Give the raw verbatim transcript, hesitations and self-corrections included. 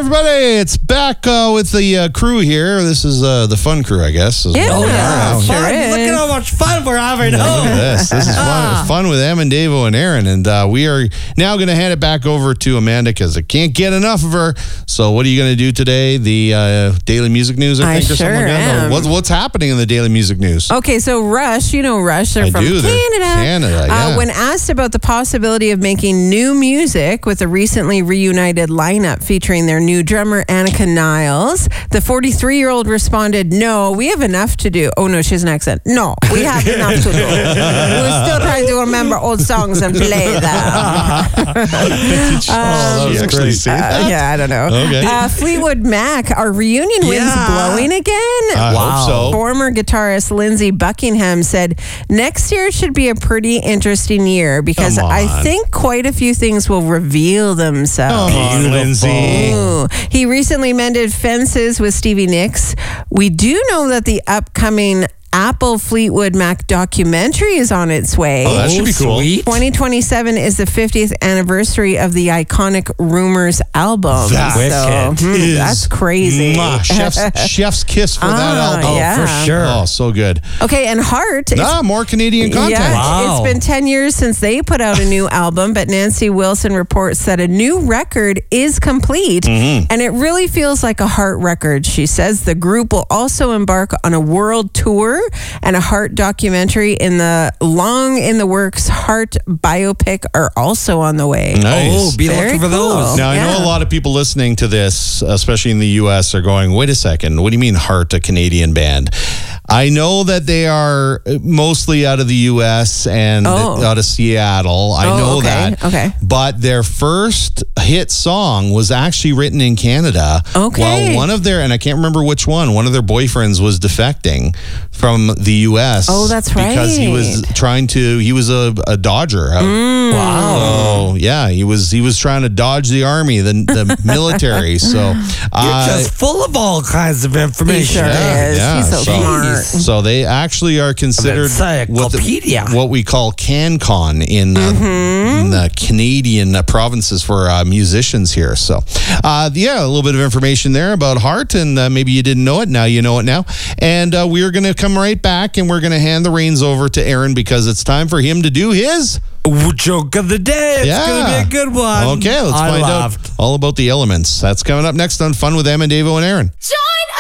everybody. It's back uh, with the uh, crew here. This is uh, the fun crew, I guess. As Yeah, well. yeah, sure fun. is. Look at how much fun we're having. Look Oh. at this. This is fun, fun with Em and Davo and Aaron. And uh, we are now going to hand it back over to Amanda because I can't get enough of her. So what are you going to do today? The uh, Daily Music News, I I think, or sure something like that? am. Or What's, what's happening in the Daily Music News? Okay, so Rush, you know Rush, they're I from do, they're Canada. Canada, yeah. Uh, when asked about the possibility of making new music with a recently reunited lineup featuring their new drummer, Annika Niles, the forty-three-year-old responded, no, we have enough to do. Oh, no, she has an accent. No, we have enough to do. We're still trying to remember old songs and play them. oh, Um, actually see that? Uh, yeah, I don't know. Okay. Uh, Fleetwood Mac, are reunion winds Yeah. blowing again? I Wow. hope so. Former guitarist Lindsey Buckingham said, next year should be a pretty interesting year because Come on. I think quite a few things will reveal themselves. Come on, Lindsay. Ooh. He recently mended fences with Stevie Nicks. We do know that the upcoming Apple Fleetwood Mac documentary is on its way. Oh, that should be cool. Sweet. twenty twenty-seven is the fiftieth anniversary of the iconic Rumors album. That so, hmm, is that's crazy. mwah, chef's, chef's kiss for that Ah, album. yeah. For sure. Oh, so good. Okay, and Heart. it's- Ah, more Canadian content. Yeah, Wow. it's been ten years since they put out a new album, but Nancy Wilson reports that a new record is complete, Mm-hmm. and it really feels like a Heart record. She says the group will also embark on a world tour and a Heart documentary in the long in the works Heart biopic are also on the way. Nice. Oh, be Very looking for cool. those. Now, I know Yeah. a lot of people listening to this, especially in the U S, are going, wait a second, what do you mean Heart, a Canadian band? I know that they are mostly out of the U S and Oh. out of Seattle. I Oh, know okay, that. okay. But their first hit song was actually written in Canada. Okay. While one of their, and I can't remember which one, one of their boyfriends was defecting from the U S. Oh, that's Because he was right. trying to, he was a, a Dodger. Mm. Wow. Oh yeah, he was he was trying to dodge the army, the the military. So You're uh, just full of all kinds of He information. sure Yeah, is. yeah, He's so, so- smart. so they actually are considered what, the, Encyclopedia. what we call CanCon in, uh, Mm-hmm. in the Canadian uh, provinces for uh, musicians here. So uh, yeah, a little bit of information there about Heart, and uh, maybe you didn't know it. Now you know it now. And uh, we're going to come right back, and we're going to hand the reins over to Aaron because it's time for him to do his. Joke of the day. It's Yeah. going to be a good one. Okay, let's I find laughed. out all about the elements. That's coming up next on Fun with Em and Davo and Aaron. Join